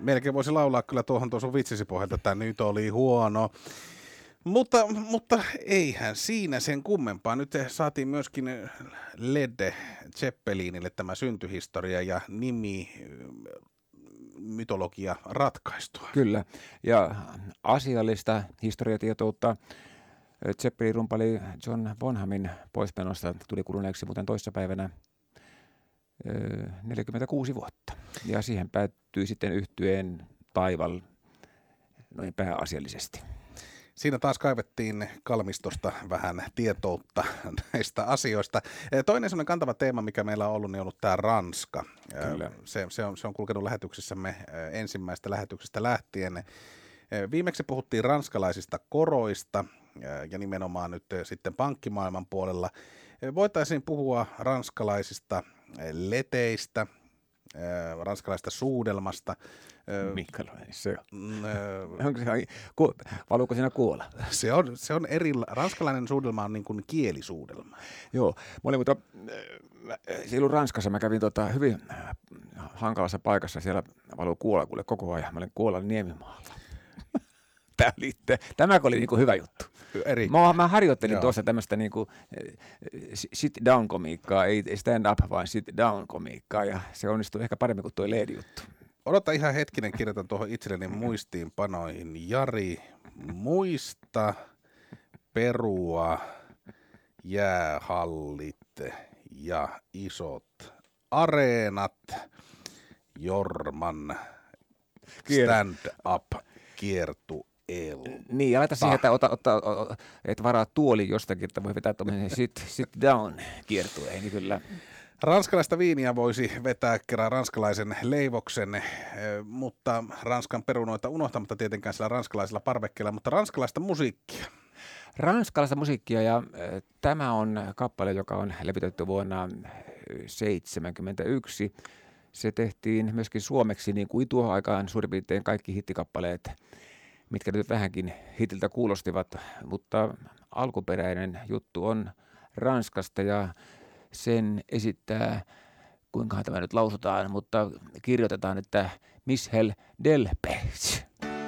Melkein voisi laulaa kyllä tuohon sun vitsisi pohjalta, että nyt oli huono. Mutta eihän siinä sen kummempaa. Nyt saatiin myöskin Led Zeppelinille tämä syntyhistoria ja nimi mytologia ratkaistua. Kyllä, ja asiallista historiatietoutta Zeppelin rumpali John Bonhamin poismenosta tuli kuluneeksi muuten toissapäivänä 46 vuotta. Ja siihen päättyi sitten yhtyeen taival noin pääasiallisesti. Siinä taas kaivettiin Kalmistosta vähän tietoutta näistä asioista. Toinen sellainen kantava teema, mikä meillä on ollut, niin on ollut tämä Ranska. Kyllä. Se on kulkenut lähetyksissämme ensimmäistä lähetyksestä lähtien. Viimeksi puhuttiin ranskalaisista koroista ja nimenomaan nyt sitten pankkimaailman puolella. Voitaisiin puhua ranskalaisista leteistä, ranskalaista suudelmasta. Minkälainen se on? Valuuko siinä kuola? Se on eri. Ranskalainen suudelma on niin kuin kielisuudelma. Joo, mä olin silloin Ranskassa, mä kävin hyvin hankalassa paikassa, siellä valuu kuola kuule koko ajan. Mä olin Kuolan Niemimaalla. Tämä oli niinku hyvä juttu. Mä harjoittelin tuossa tämmöistä niinku sit-down-komiikkaa, ei stand-up, vaan sit-down-komiikkaa, ja se onnistui ehkä paremmin kuin tuo LED-juttu. Odota ihan hetkinen, kirjoitan tuohon itselleni muistiinpanoihin. Jari, muista perua jäähallit ja isot areenat, Jorman stand-up kiertu. Niin, ja laita siihen, että varaa tuoli jostakin, että voi vetää tuommoisen sit down kiertueen, niin kyllä. Ranskalaista viiniä voisi vetää kerran ranskalaisen leivoksen, mutta Ranskan perunoita unohtamatta tietenkään sillä ranskalaisella parvekkeella, mutta ranskalaista musiikkia. Ranskalaista musiikkia, ja tämä on kappale, joka on levitetty vuonna 1971. Se tehtiin myöskin suomeksi, niin kuin tuohon aikaan suurin piirtein kaikki hittikappaleet, mitkä nyt vähänkin hitiltä kuulostivat, mutta alkuperäinen juttu on Ranskasta ja sen esittää, kuinkahan tämä nyt lausutaan, mutta kirjoitetaan, että Michel Delpech.